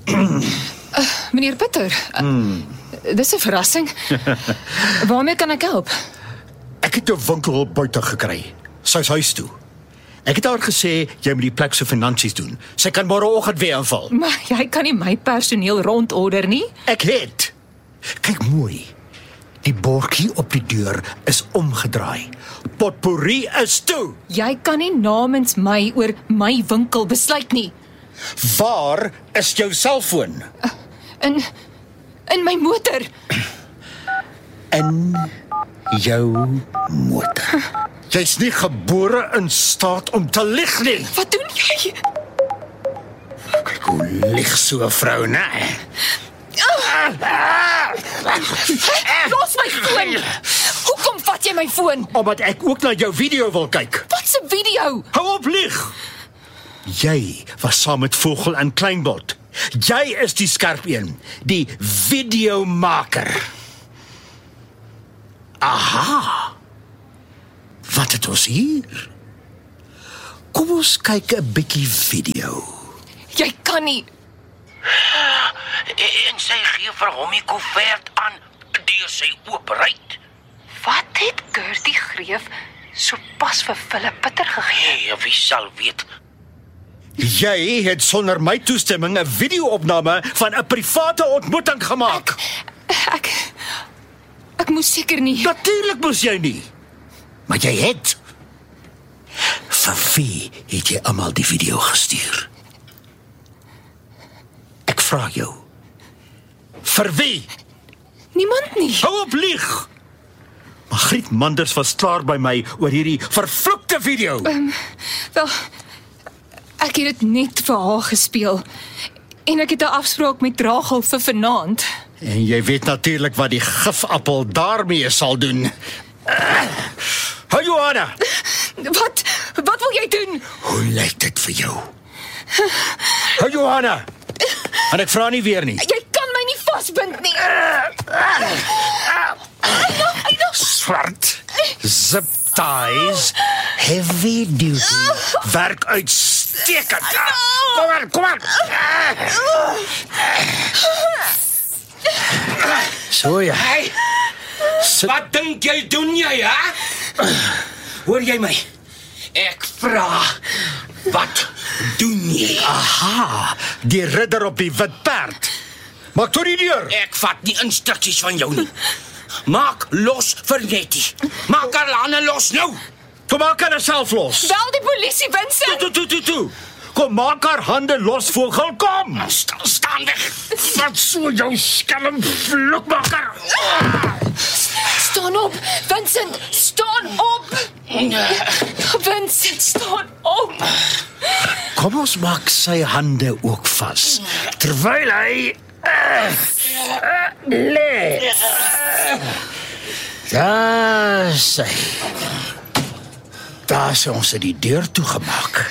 Meneer Pieter, dis 'n verrassing. Waarmee kan ek help? Ek het jou winkel buite gekry. Sy's huis toe. Ek het haar gesê, jy moet die plek se finansies doen. Sy kan môreoggend weer aanval. Maar jy kan nie my personeel rondorder nie. Ek het. Kyk mooi. Die bordjie op die deur is omgedraai. Potpourri is toe. Jy kan nie namens my oor my winkel besluit nie. Waar is jou selfoon? In my motor. In jou motor. Jy's nie gebore in staat om te lieg nie. Wat doen jy? Kyk hoe lieg so 'n vrou, né? Los my foon! Hoekom vat jy my foon? Omdat ek ook na jou video wil kyk. Wat 'n video? Hou op lieg. Jy was saam met Vogel en Kleinbot. Jy is die skerp een, die videomaker. Aha. Wat het ons hier? Kom ons kyk 'n bietjie video. Jy kan nie. En sy gee vir hom die koevert aan deur sy oopryt. Wat het Gertie Greef sopas vir Philip Pieter gegee? Wie sal weet? Jy het sonder my toestemming 'n video-opname van 'n private ontmoeting gemaak. Ek moes seker nie. Natuurlik moes jy nie. Maar jy het. Vir wie het jy almal die video gestuur? Ek vra jou. Vir wie? Niemand nie. Hou op lieg. Margriet Manders was klaar by my oor hierdie vervloekte video. Wel, ek het dit net vir haar gespeel. En ek het 'n afspraak met Rachel vir vanaand. En jy weet natuurlik wat die gifappel daarmee sal doen. Hou Johanna. Wat wil jy doen? Hoe lyk dit vir jou? Hou Johanna. En ek vra nie weer nie. Jy kan my nie vasbind nie. Swart zip ties, heavy duty, werk uitstekend. Kom aan. So ja. Hey, wat dink jy doen jy, hè? Hoor jy my? Ek vra, wat doen jy? Aha, die ridder op die wit perd. Maak toe die deur. Ek vat nie instruksies van jou nie. Maak los vir Nettie. Maak haar hande los nou. Kom maak haar self los. Wel die polisie, Vincent. Toe. Kom maak haar hande los, Vogel, kom. Staan weg. Wat so jou skelm vloekmaker. Staan op, Vincent, staan op. Vincent, staan op. Kom ons maak sy hande ook vas. Terwyl hy lê. Daar is ons die deur toegemaak.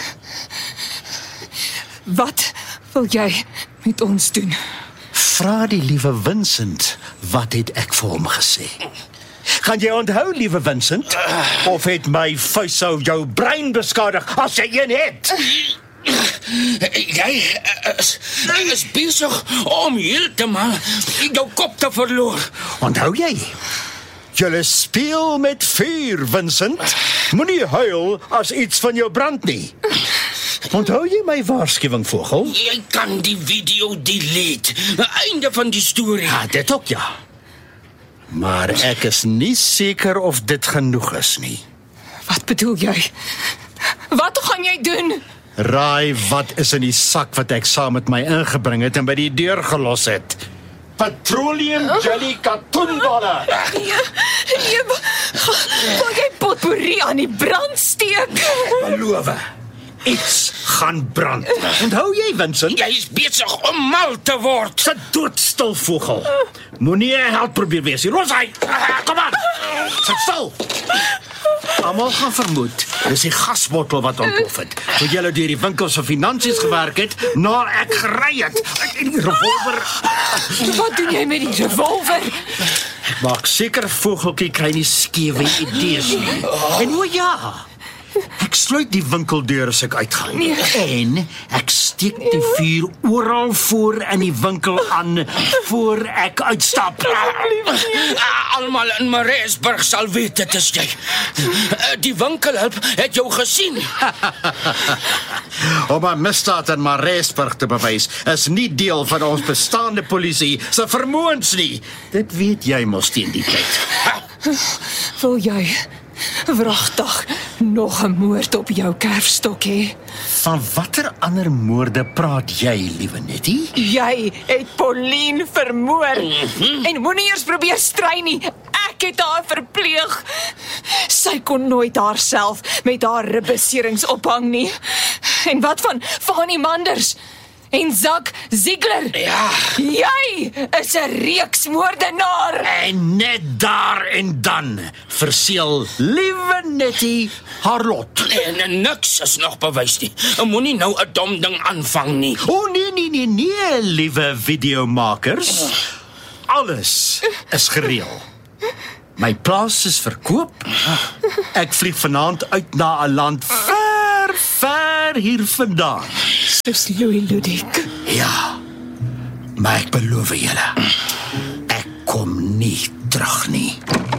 Wat wil jy met ons doen? Vra die liewe Vincent, wat het ek vir hom gesê? Gaan jy onthou, liewe Vincent? Of het my vuishou jou brein beskadig, as jy een het? Jy is besig om heeltemal jou kop te verloor. Onthou jy? Julle speel met vuur, Vincent. Moenie huil as iets van jou brand nie. Onthou jy my waarskuwing, Vogel? Jy kan die video delete. Einde van die storie. Ja, dit ook ja. Maar ek is nie seker of dit genoeg is nie. Wat bedoel jy? Wat gaan jy doen? Raai wat is in die sak wat ek saam met my ingebring het en by die deur gelos het? Petroleum jelly katoenballe. Nee, wil jy potpourri aan die brand steek? Beloof. Iets gaan brand. Onthou jy, Vincent? Jy is besig om mal te word. Sit doodstil, Vogel. Moenie 'n held probeer wees. Los hy. Kom aan. Sit stil. Almal gaan vermoed dis die gasbottel wat ontplof het. Toe jy deur die winkels se finansies gewerk het, na ek gery het. En die revolver. Wat doen jy met die revolver? Maak seker Vogeltjie kry nie skewe idees nie. En o ja, Ek sluit die winkeldeur as ek uitgaan. Nee. En ek steek die vuur oral voor in die winkel aan voor ek uitstap. Almal in Mariesburg sal weet dit is jy. Die winkelhulp het jou gesien. Om 'n misdaad in Mariesburg te bewys is nie deel van ons bestaande polisie se vermoëns nie. Dit weet jy mos teen die tyd. Wil jy wragtig nog 'n moord op jou kerfstok hê? Van watter ander moorde praat jy, liewe Nettie? Jy het Pauline vermoor. En moenie eers probeer stry nie. Ek het haar verpleeg. Sy kon nooit haarself met haar ribbeserings ophang nie. En wat van Fanny Manders? En Zak Ziegler? Ja. Jy is 'n reeksmoordenaar. En net daar en dan verseël liewe Nettie haar lot. En niks is nog bewys nie. Moenie nou 'n dom ding aanvang nie. O nee, liewe videomakers. Alles is gereël. My plaas is verkoop. Ek vlieg vanaand uit na 'n land ver hier vandaan. Soos Louis Ludik. Ja, maar ek beloof julle, ek kom nie terug nie.